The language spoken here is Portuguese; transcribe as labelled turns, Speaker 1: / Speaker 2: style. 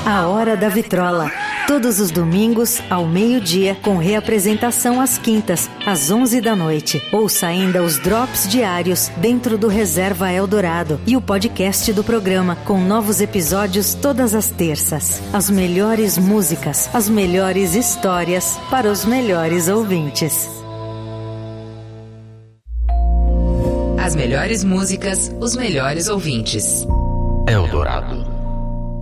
Speaker 1: A Hora da Vitrola. Todos os domingos, ao meio-dia, com reapresentação às quintas, às 11 da noite. Ouça ainda os drops diários dentro do Reserva Eldorado e o podcast do programa, com novos episódios todas as terças. As melhores músicas, as melhores histórias para os melhores ouvintes.
Speaker 2: As melhores músicas, os melhores ouvintes.
Speaker 3: Eldorado.